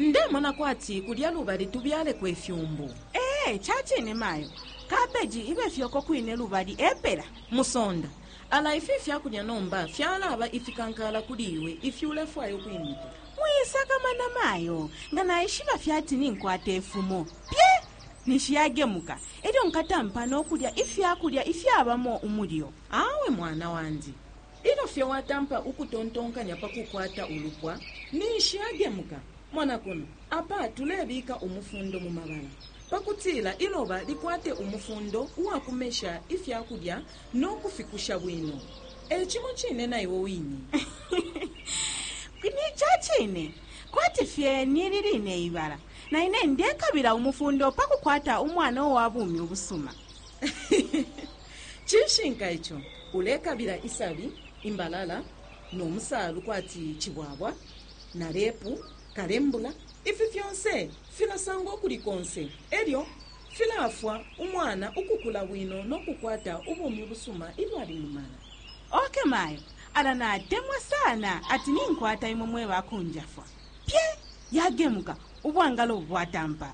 ndemona kwati kulya lubali tubyale kwefyumbu. Chachine mayo kabeji ibe fyoko kwine lubali epela musonda ala ifi fyakulya nomba fyalaba ifikankala kuliwe ifyulefwayo kwimita muyisaka mana mayo ngana ishiba fyati ninkwata efumo pye nishiyagemuka eryo nkatampa n'okulya ifyakulya ifyabamo umulyo. awe mwana wandi ilo fye watampa ukutontonkanya pakukwata ulupwa nishiyagemuka mwana kuno apa tulebika umufundo mu mabala pakutila iloba likwate umufundo uwakumesha ifyakulya n'okufikusha bwino echimo chine naiwo wini. Ni chachine kwati fye nililine ibala na ine ndekabira umufundo pakukwata umwana owabumi obusuma. Chishinka icho ulekabira isabi imbalala n'omusalu kwati chibwabwa na lepu kalembula ifi fyonse filasango kulikonse eryo filafwa umwana ukukula bwino n'okukwata ubumi busuma ilwali mumala. Okay mayo ala natemwa sana ati ninkwata imomwe bakunjafwa pye yagemuka ubwangalo bwatampa.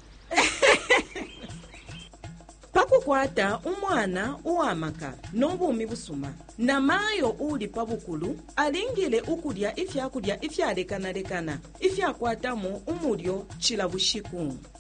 pakukwata umwana uwamaka n'obumi busuma na mayo uli pabukulu alingile ukulya ifyakulya ifyalekanalekana ifyakwatamo umulyo chila bushiku.